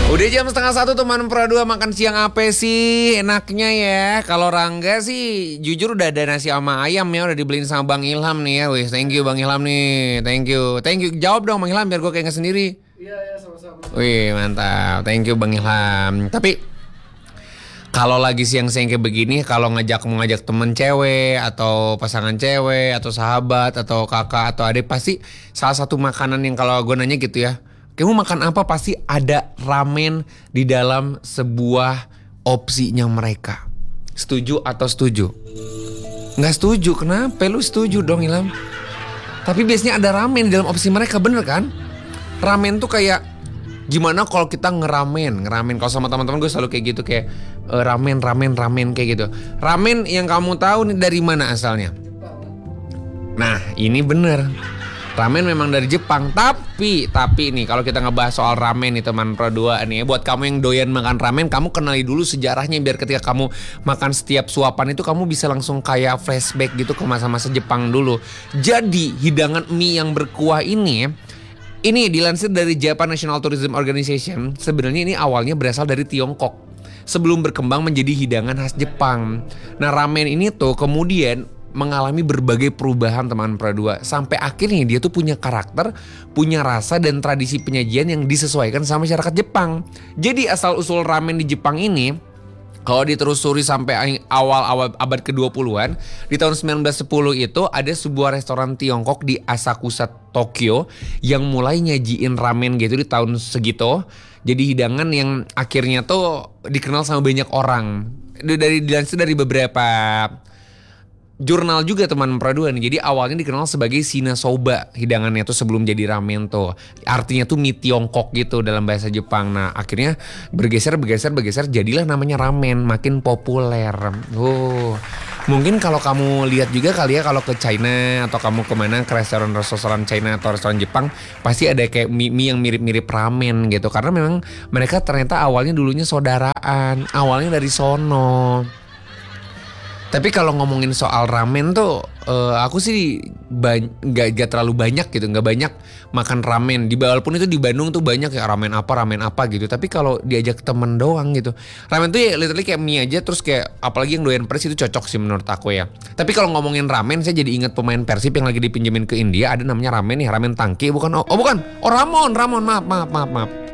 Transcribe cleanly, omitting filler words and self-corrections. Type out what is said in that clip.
Udah jam 12:30 teman Pro 2, makan siang apa sih enaknya ya? Kalau Rangga sih jujur udah ada nasi sama ayam ya, udah dibeliin sama Bang Ilham nih ya. Wih, thank you Bang Ilham nih. Thank you. Jawab dong Bang Ilham biar gue keinget sendiri. Iya, sama-sama. Wih, mantap. Thank you Bang Ilham. Tapi kalau lagi siang-siang kayak begini, kalau mau ngajak temen cewek atau pasangan cewek atau sahabat atau kakak atau adik, pasti salah satu makanan yang kalau gue nanya gitu ya, kamu makan apa, pasti ada ramen di dalam sebuah opsinya mereka. Setuju atau setuju? Nggak setuju, kenapa? Lu setuju dong Ilham. Tapi biasanya ada ramen di dalam opsi mereka, bener kan? Ramen tuh kayak gimana kalau kita ngeramen kalau sama teman-teman gue selalu kayak gitu, kayak ramen kayak gitu. Ramen yang kamu tahu nih dari mana asalnya? Nah ini bener, ramen memang dari Jepang. Tapi nih kalau kita ngebahas soal ramen nih teman Pro 2 nih, buat kamu yang doyan makan ramen, kamu kenali dulu sejarahnya biar ketika kamu makan setiap suapan itu kamu bisa langsung kayak flashback gitu ke masa-masa Jepang dulu. Jadi hidangan mie yang berkuah ini dilansir dari Japan National Tourism Organization. Sebenarnya ini awalnya berasal dari Tiongkok sebelum berkembang menjadi hidangan khas Jepang. Nah ramen ini tuh kemudian mengalami berbagai perubahan teman Pro 2 sampai akhirnya dia tuh punya karakter, punya rasa dan tradisi penyajian yang disesuaikan sama masyarakat Jepang. Jadi asal usul ramen di Jepang ini, kalau ditelusuri sampai awal abad ke-20-an, di tahun 1910 itu ada sebuah restoran Tiongkok di Asakusa, Tokyo yang mulai nyajiin ramen gitu di tahun segitu. Jadi hidangan yang akhirnya tuh dikenal sama banyak orang. Dilansir dari beberapa jurnal juga teman Pro 2 nih. Jadi awalnya dikenal sebagai shinasoba hidangannya tuh sebelum jadi ramen tuh. Artinya tuh mie Tiongkok gitu dalam bahasa Jepang. Nah akhirnya bergeser jadilah namanya ramen, makin populer. Mungkin kalau kamu lihat juga kali ya, kalau ke China atau kamu kemana ke restoran China atau restoran Jepang, pasti ada kayak mie yang mirip-mirip ramen gitu. Karena memang mereka ternyata awalnya dulunya saudaraan, awalnya dari sono. Tapi kalau ngomongin soal ramen tuh, aku sih gak terlalu banyak gitu, gak banyak makan ramen. Walaupun itu di Bandung tuh banyak ya ramen apa gitu. Tapi kalau diajak temen doang gitu, ramen tuh ya literally kayak mie aja. Terus kayak apalagi yang doyan pedas itu cocok sih menurut aku ya. Tapi kalau ngomongin ramen, saya jadi ingat pemain Persib yang lagi dipinjemin ke India. Ada namanya ramen nih, ramen tangki bukan? Ramon, maaf.